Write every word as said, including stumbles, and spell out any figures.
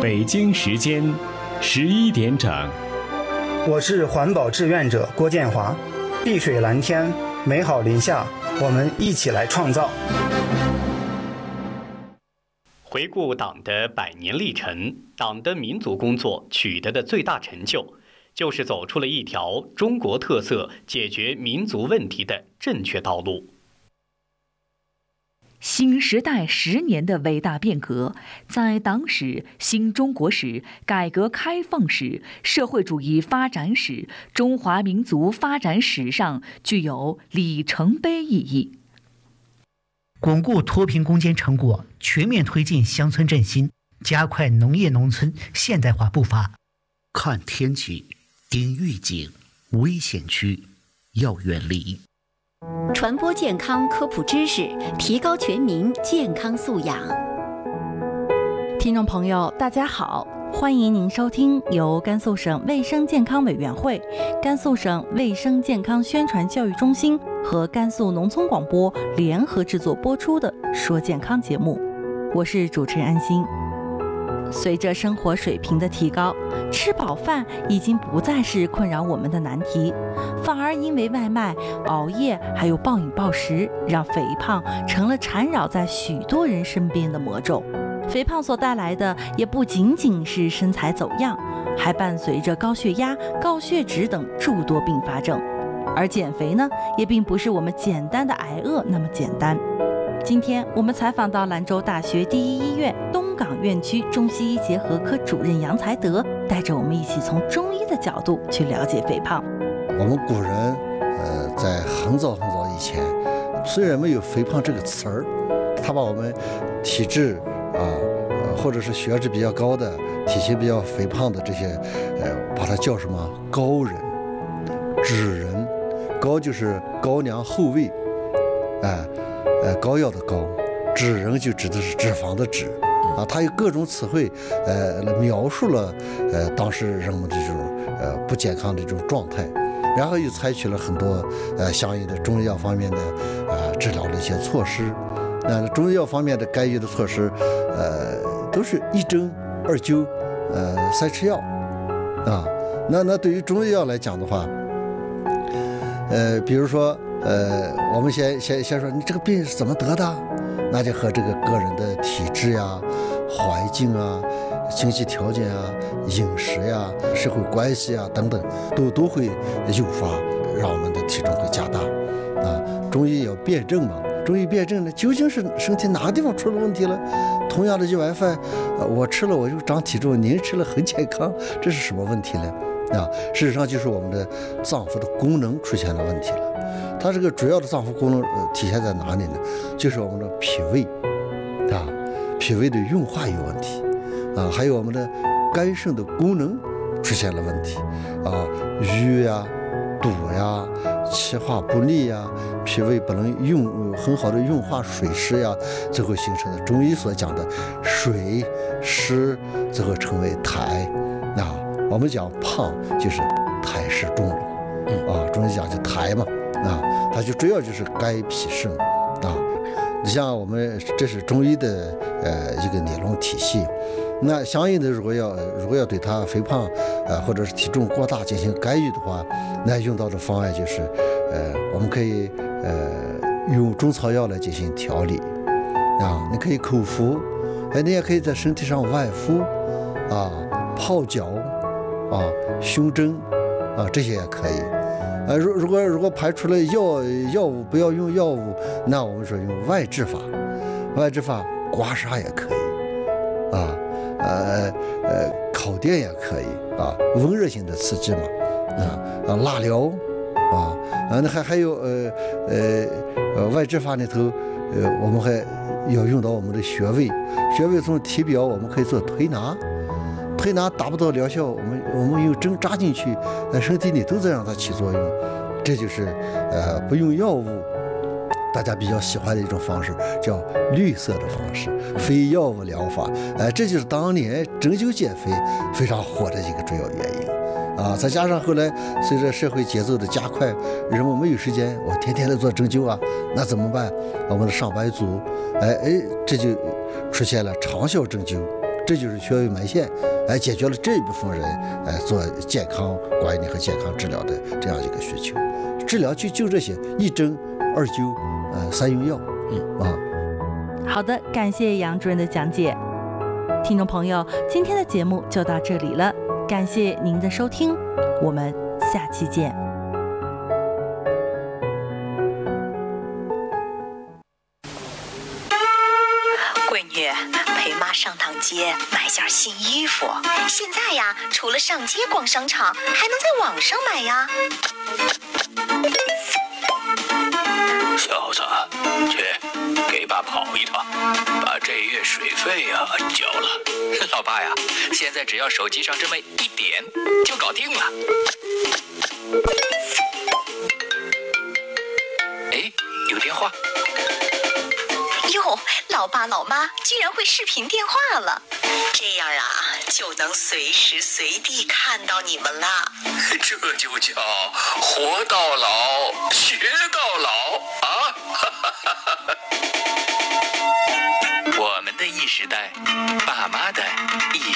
北京时间十一点整。 我是环保志愿者郭建华。碧水蓝天，美好林下，我们一起来创造。 回顾党的百年历程，党的民族工作取得的最大成就，就是走出了一条中国特色解决民族问题的正确道路。 新时代十年的伟大变革，在党史、新中国史、改革开放史、社会主义发展史、中华民族发展史上具有里程碑意义。 巩固脱贫攻坚成果，全面推进乡村振兴，加快农业农村现代化步伐。 看天气，盯预警，危险区要远离。 传播健康科普知识，提高全民健康素养。 听众朋友，大家好，欢迎您收听由甘肃省卫生健康委员会、甘肃省卫生健康宣传教育中心和甘肃农村广播联合制作播出的《说健康》节目，我是主持人安心。随着生活水平的提高，吃饱饭已经不再是困扰我们的难题，反而因为外卖、熬夜还有暴饮暴食，让肥胖成了缠绕在许多人身边的魔咒。肥胖所带来的也不仅仅是身材走样，还伴随着高血压、高血脂等诸多并发症。而减肥呢，也并不是我们简单的挨饿那么简单。今天我们采访到兰州大学第一医院东港院区中西医结合科主任杨才德，带着我们一起从中医的角度去了解肥胖。 我们古人呃，在很早很早以前，虽然没有肥胖这个词儿，他把我们体质啊、呃，或者是血脂比较高的、体型比较肥胖的这些，呃，把它叫什么高人、脂人。高就是高粱后味，哎、呃，呃，膏药的膏，脂人就指的是脂肪的脂。啊，它有各种词汇，呃，描述了呃当时人们的这种呃不健康的这种状态，然后又采取了很多呃相应的中医药方面的呃治疗的一些措施。那中医药方面的干预的措施，呃，都是一针二灸，呃，三吃药，啊，那那对于中医药来讲的话，呃，比如说呃，我们先先先说你这个病是怎么得的，那就和这个个人的体质呀、环境啊、经济条件啊、饮食呀、社会关系啊等等，都都会诱发让我们的体重会加大。啊，中医要辩证嘛，中医辩证呢，究竟是身体哪个地方出了问题了？同样的一碗饭，呃，我吃了我就长体重，您吃了很健康，这是什么问题呢？啊，事实上就是我们的脏腑的功能出现了问题了。它这个主要的脏腑功能、呃、体现在哪里呢？就是我们的脾胃，啊，脾胃的运化有问题，啊，还有我们的肝肾的功能出现了问题，啊，瘀呀、堵呀、气化不利呀，脾胃不能运、呃、很好的运化水湿呀，最后形成的中医所讲的水湿，最后成为痰。啊，我们讲胖就是痰湿重了，啊，中医讲就痰嘛。啊，它就主要就是肝脾肾啊。你像我们这是中医的呃一个理论体系，那相应的如果要如果要对它肥胖呃或者是体重过大进行干预的话，那用到的方案就是呃我们可以呃用中草药来进行调理啊，你可以口服，哎，你也可以在身体上外敷啊、泡脚啊、胸针啊，这些也可以。呃，如如果如果排除了药药物，不要用药物，那我们说用外治法，外治法刮痧也可以，啊，呃呃烤电也可以啊，温热性的刺激嘛，啊啊蜡疗，啊啊那还还有呃呃呃外治法里头，呃我们还要用到我们的穴位，穴位从体表我们可以做推拿。推拿达不到疗效，我们我们用针扎进去，在身体里都在让它起作用，这就是呃不用药物，大家比较喜欢的一种方式，叫绿色的方式，非药物疗法。哎、呃，这就是当年针灸减肥非常火的一个主要原因啊。再加上后来随着社会节奏的加快，人们没有时间，我天天的做针灸啊，那怎么办？我们的上班族，哎哎，这就出现了长效针灸。 这就是穴位埋线，哎，解决了这一部分人哎做健康管理和健康治疗的这样一个需求。治疗就就这些，一针二灸，呃，三用药，嗯啊。 好的，感谢杨主任的讲解。听众朋友，今天的节目就到这里了，感谢您的收听，我们下期见。 闺女，陪妈上趟街买件新衣服。现在呀，除了上街逛商场，还能在网上买呀。 小子，去给爸跑一趟，把这月水费呀交了。 老爸呀，现在只要手机上这么一点就搞定了。哎，有电话。 哟，老爸老妈居然会视频电话了，这样啊就能随时随地看到你们了。 这就叫活到老学到老啊！ 我们的 E 时代，爸妈的 E